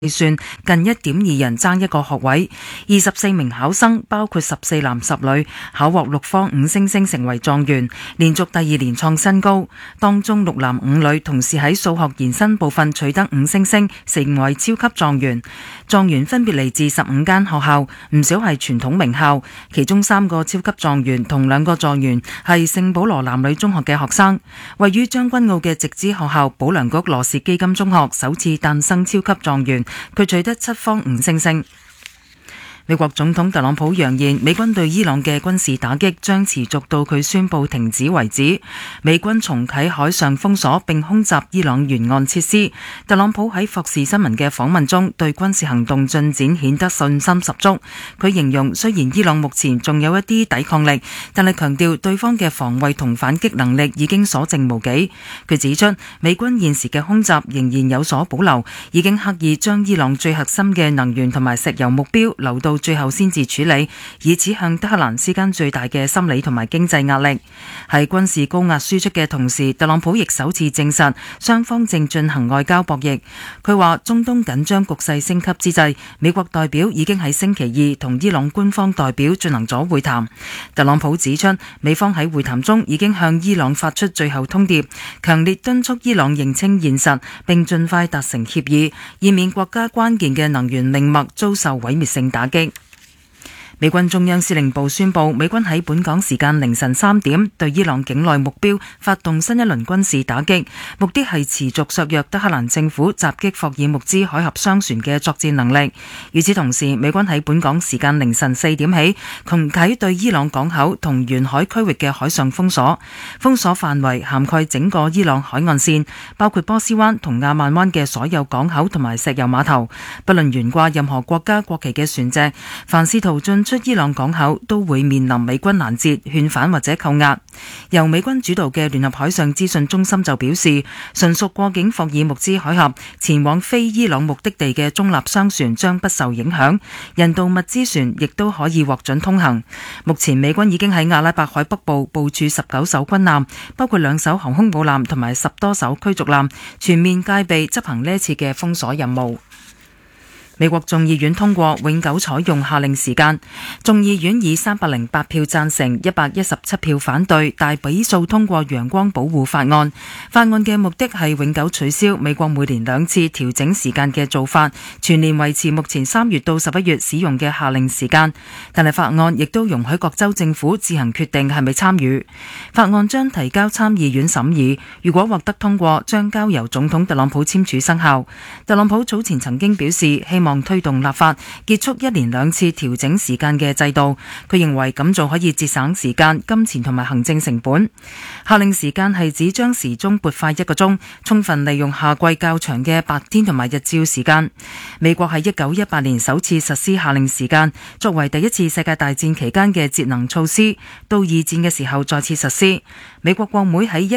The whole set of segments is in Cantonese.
算近 1.2 人爭一個學位，24名考生包括14男10女考獲6科5星星成為狀元，連續第2年創新高。當中6男5女同時喺數學延伸部分取得5星星，成為超級狀元。狀元分別嚟自15間學校，唔少係傳統名校，其中3個超級狀元同2個狀元係聖保羅男女中學嘅學生。位於將軍澳嘅直資學校保良局羅氏基金中學首次誕生超級狀元，佢取得7科5星星。美國總統特朗普揚言，美軍對伊朗嘅軍事打擊將持續到佢宣布停止為止。美軍重啟海上封鎖並空襲伊朗沿岸設施。特朗普喺霍士新聞嘅訪問中對軍事行動進展顯得信心十足。佢形容雖然伊朗目前仲有一啲抵抗力，但係強調對方嘅防衛同反擊能力已經所剩無幾。佢指出，美軍現時嘅空襲仍然有所保留，已經刻意將伊朗最核心嘅能源同埋石油目標留到最後先至處理，以此向德黑蘭施加最大嘅心理同埋經濟壓力。喺軍事高壓輸出嘅同時，特朗普亦首次證實雙方正進行外交博弈。佢話中東緊張局勢升級之際，美國代表已經喺星期二同伊朗官方代表進行咗會談。特朗普指出，美方喺會談中已經向伊朗發出最後通牒，強烈敦促伊朗認清現實並盡快達成協議，以免國家關鍵嘅能源命脈遭受毀滅性打擊。美軍中央司令部宣布，美軍喺本港時間凌晨3點對伊朗境內目標發動新一輪軍事打擊，目的係持續削弱德黑蘭政府襲擊霍爾木茲海峽商船嘅作戰能力。與此同時，美軍喺本港時間凌晨4點起重啟對伊朗港口同沿海區域嘅海上封鎖，封鎖範圍涵蓋整個伊朗海岸線，包括波斯灣同亞曼灣嘅所有港口同埋石油碼頭。不論懸掛任何國家國旗嘅船隻，凡試圖進出伊朗港口都會面臨美軍攔截、勸返或者扣押。由美軍主導嘅聯合海上資訊中心就表示，純屬過境霍爾木茲海峽前往非伊朗目的地嘅中立商船將不受影響，人道物資船亦都可以獲准通行。目前美軍已經喺阿拉伯海北部部署19艘軍艦，包括2艘航空母艦同埋10多艘驅逐艦，全面戒備執行呢次嘅封鎖任務。美國眾議院通過永久採用夏令時間，眾議院以308票贊成、117票反對，大比數通過陽光保護法案。法案嘅目的係永久取消美國每年2次調整時間嘅做法，全年維持目前3月到11月使用嘅夏令時間。但係法案亦都容許各州政府自行決定係咪參與。法案將提交參議院審議，如果獲得通過，將交由總統特朗普簽署生效。特朗普早前曾經表示，希望推動立法結束1年2次調整時間嘅制度。佢認為咁做可以節省時間、金錢同埋行政成本。夏令時間係指將時鐘撥快1個鐘，充分利用夏季較長嘅白天同埋日照時間。美國喺1918年首次實施夏令時間，作為第一次世界大戰期間嘅節能措施，到2戰嘅時候再次實施。美國國會喺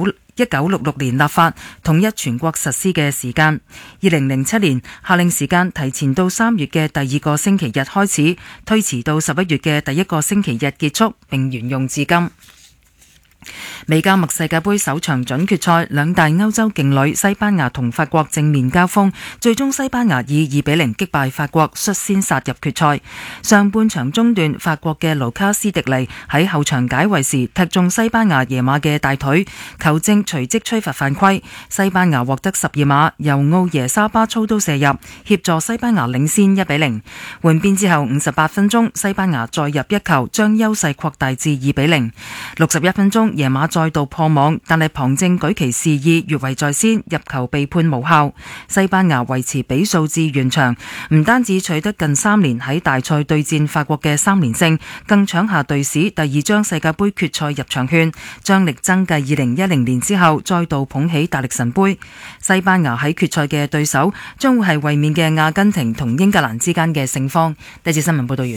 1966年立法統一全國實施嘅時間。2007年夏令時間提前到3月嘅第2個星期日開始，推遲到11月嘅第1個星期日結束，並沿用至今。美加墨世界盃首場準決賽，兩大歐洲勁旅西班牙同法國正面交鋒，最終西班牙以2-0擊敗法國，率先殺入決賽。上半場中段，法國嘅盧卡斯迪尼喺後場解圍時踢中西班牙耶馬嘅大腿，球證隨即吹罰犯規，西班牙獲得12碼，由奧耶沙巴操刀射入，協助西班牙領先1-0。換邊之後58分鐘，西班牙再入一球，將優勢擴大至2-0。61分鐘，耶馬再度破網，但係旁證舉旗示意越位在先，入球被判無效。西班牙維持比數至完場，唔單止取得近3年喺大賽對戰法國嘅3連勝，更搶下隊史第2張世界盃決賽入場券，將力爭繼2010年之後再度捧起大力神杯。西班牙喺決賽嘅對手將會係衛冕嘅阿根廷同英格蘭之間嘅勝方。第一節新聞報道完。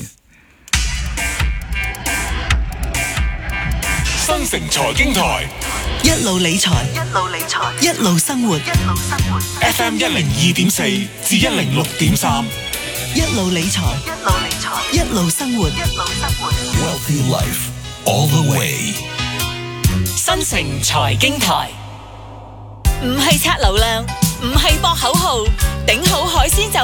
新城財經台一路理財，一路生活。 FM 102.4至106.3， 一路理財，一路生活。 Wealthy Life all the way。 新城財經台唔係刷流量， 唔係博口號，頂好海鮮酒